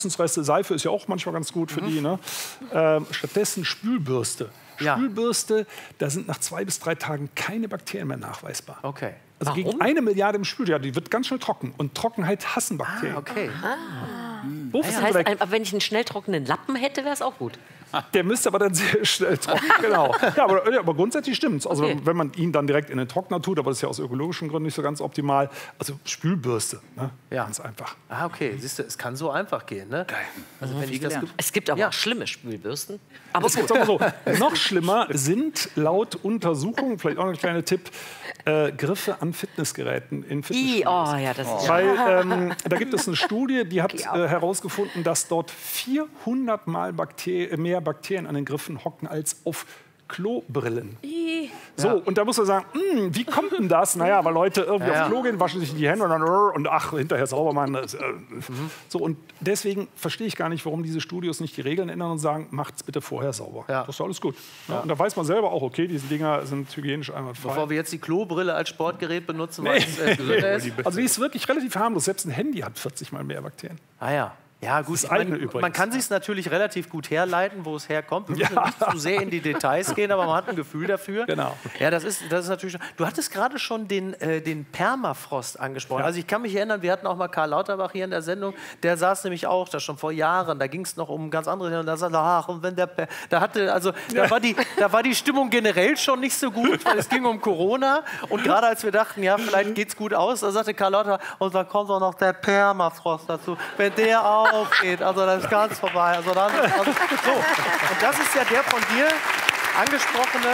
Essensreste, Seife ist ja auch manchmal ganz gut für die. Ne? Stattdessen Spülbürste. Ja. Spülbürste, da sind nach 2 bis 3 Tagen keine Bakterien mehr nachweisbar. Okay. Also Warum? gegen 1 Milliarde im Spül, ja, die wird ganz schnell trocken. Und Trockenheit hassen Bakterien. Okay. Das heißt, wenn ich einen schnell trockenen Lappen hätte, wäre es auch gut. Der müsste aber dann sehr schnell trocken. Genau. Ja, aber grundsätzlich stimmt es. Also wenn man ihn dann direkt in den Trockner tut, aber das ist ja aus ökologischen Gründen nicht so ganz optimal. Also Spülbürste, ne? Ja. Ganz einfach. Ah, okay. Siehst du, es kann so einfach gehen, ne? Geil. Also, wenn ich das Es gibt aber auch schlimme Spülbürsten. Aber es gibt aber so, noch schlimmer sind laut Untersuchungen, vielleicht auch noch ein kleiner Tipp, Griffe an Fitnessgeräten in Fitnessstudios. Oh ja, das ist Weil da gibt es eine Studie, die hat herausgefunden, dass dort 400 Mal mehr Bakterien an den Griffen hocken als auf Klobrillen. So, und da muss man sagen, wie kommt denn das? Naja, weil Leute irgendwie aufs Klo gehen, waschen sich die Hände und ach, hinterher sauber machen. So, und deswegen verstehe ich gar nicht, warum diese Studios nicht die Regeln ändern und sagen, macht's bitte vorher sauber. Ja. Das ist alles gut. Ja. Und da weiß man selber auch, okay, diese Dinger sind hygienisch einwandfrei. Bevor wir jetzt die Klobrille als Sportgerät benutzen, weil es gesünder ist. Also die ist wirklich relativ harmlos. Selbst ein Handy hat 40 Mal mehr Bakterien. Ah ja. Ja, gut, man kann sich es natürlich relativ gut herleiten, wo es herkommt. Wir müssen nicht zu sehr in die Details gehen, aber man hat ein Gefühl dafür. Genau. Ja, das ist natürlich. Du hattest gerade schon den Permafrost angesprochen. Ja. Also ich kann mich erinnern, wir hatten auch mal Karl Lauterbach hier in der Sendung. Der saß nämlich auch da schon vor Jahren. Da ging es noch um ganz andere Dinge. Und da sagte er, ach, und wenn da war die Stimmung generell schon nicht so gut, weil es ging um Corona. Und gerade als wir dachten, ja, vielleicht geht's gut aus, da sagte Karl Lauterbach, und dann kommt auch noch der Permafrost dazu. Wenn der aufgeht, also das ist ganz vorbei. Also dann, so. Und das ist ja der von dir angesprochene.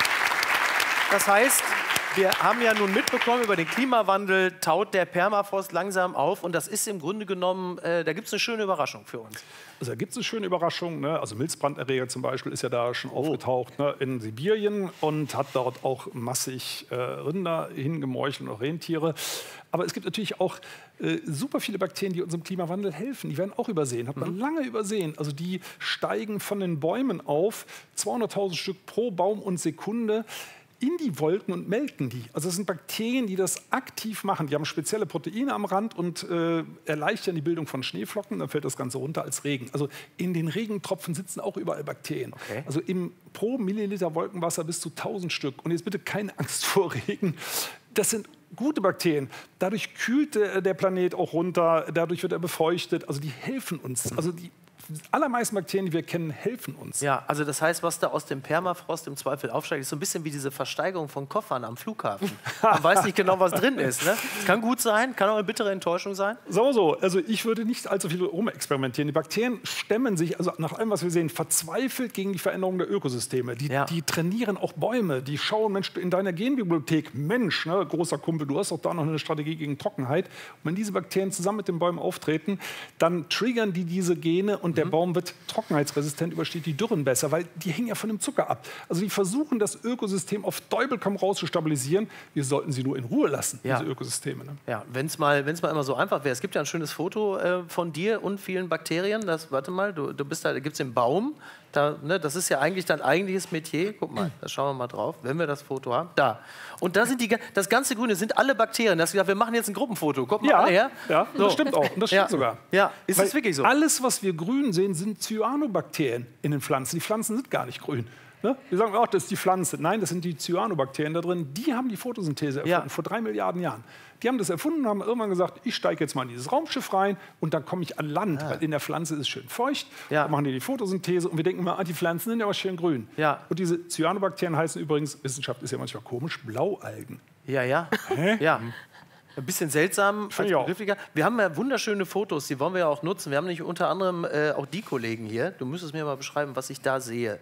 Das heißt, wir haben ja nun mitbekommen, über den Klimawandel taut der Permafrost langsam auf. Und das ist im Grunde genommen, da gibt es eine schöne Überraschung für uns. Also da gibt es eine schöne Überraschung. Ne? Also Milzbranderreger zum Beispiel ist ja da schon aufgetaucht, ne? In Sibirien und hat dort auch massig Rinder hingemeuchelt und auch Rentiere. Aber es gibt natürlich auch super viele Bakterien, die unserem Klimawandel helfen. Die werden auch übersehen, hat man lange übersehen. Also die steigen von den Bäumen auf, 200.000 Stück pro Baum und Sekunde, in die Wolken und melken die. Also das sind Bakterien, die das aktiv machen. Die haben spezielle Proteine am Rand und erleichtern die Bildung von Schneeflocken. Dann fällt das Ganze runter als Regen. Also in den Regentropfen sitzen auch überall Bakterien. Okay. Also pro Milliliter Wolkenwasser bis zu 1000 Stück. Und jetzt bitte keine Angst vor Regen. Das sind gute Bakterien. Dadurch kühlt der Planet auch runter. Dadurch wird er befeuchtet. Also die helfen uns. Also die allermeisten Bakterien, die wir kennen, helfen uns. Ja, also das heißt, was da aus dem Permafrost im Zweifel aufsteigt, ist so ein bisschen wie diese Versteigerung von Koffern am Flughafen. Man weiß nicht genau, was drin ist. Ne? Es kann gut sein, kann auch eine bittere Enttäuschung sein. Sagen wir so, also ich würde nicht allzu viel rumexperimentieren. Die Bakterien stemmen sich, also nach allem, was wir sehen, verzweifelt gegen die Veränderung der Ökosysteme. Die trainieren auch Bäume, die schauen, Mensch, in deiner Genbibliothek, Mensch, ne, großer Kumpel, du hast doch da noch eine Strategie gegen Trockenheit. Und wenn diese Bakterien zusammen mit den Bäumen auftreten, dann triggern die diese Gene und der Baum wird trockenheitsresistent, übersteht die Dürren besser, weil die hängen ja von dem Zucker ab. Also die versuchen, das Ökosystem auf Teufel komm raus zu stabilisieren. Wir sollten sie nur in Ruhe lassen, diese Ökosysteme. Ne? Ja, wenn es mal immer so einfach wäre. Es gibt ja ein schönes Foto von dir und vielen Bakterien. Warte mal, du bist da gibt es den Baum. Da, ne, das ist ja eigentlich dein eigentliches Metier. Guck mal, da schauen wir mal drauf, wenn wir das Foto haben. Da. Und da sind das ganze Grüne, sind alle Bakterien. Das gesagt, wir machen jetzt ein Gruppenfoto. Kommt mal alle her. Ja, so. Das stimmt auch. Und das stimmt sogar. Ja, ist es wirklich so? Alles, was wir grün sehen, sind Cyanobakterien in den Pflanzen. Die Pflanzen sind gar nicht grün. Ne? Wir sagen, oh, das ist die Pflanze. Nein, das sind die Cyanobakterien da drin. Die haben die Photosynthese erfunden, vor 3 Milliarden Jahren. Die haben das erfunden und haben irgendwann gesagt, ich steige jetzt mal in dieses Raumschiff rein und dann komme ich an Land, weil in der Pflanze ist es schön feucht. Dann machen die Photosynthese und wir denken mal, die Pflanzen sind ja aber schön grün. Ja. Und diese Cyanobakterien heißen übrigens, Wissenschaft ist ja manchmal komisch, Blaualgen. Ja. Ja. Ein bisschen seltsam. Wir haben ja wunderschöne Fotos, die wollen wir ja auch nutzen. Wir haben nämlich unter anderem auch die Kollegen hier. Du müsstest mir mal beschreiben, was ich da sehe.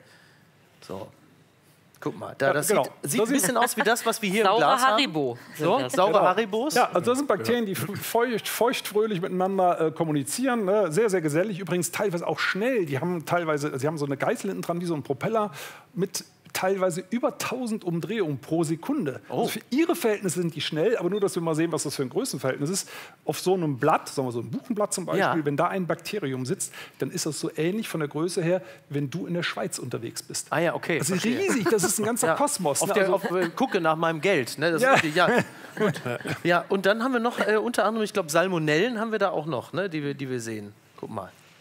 So. Guck mal, das sieht ein bisschen aus wie das, was wir hier im Glas Haribo haben. Saure Haribos. Ja, also das sind Bakterien, die feuchtfröhlich miteinander kommunizieren. Ne? Sehr, sehr gesellig. Übrigens teilweise auch schnell. Sie haben so eine Geißel hinten dran, wie so ein Propeller mit teilweise über 1000 Umdrehungen pro Sekunde. Also für ihre Verhältnisse sind die schnell, aber nur, dass wir mal sehen, was das für ein Größenverhältnis ist. Auf so einem Blatt, sagen wir so ein Buchenblatt zum Beispiel, wenn da ein Bakterium sitzt, dann ist das so ähnlich von der Größe her, wenn du in der Schweiz unterwegs bist. Ah ja, okay. Das ist riesig, das ist ein ganzer Kosmos. Gucke nach meinem Geld. Ne? Gut. Ja, und dann haben wir noch unter anderem, ich glaube, Salmonellen haben wir da auch noch, ne? die wir sehen. Guck mal.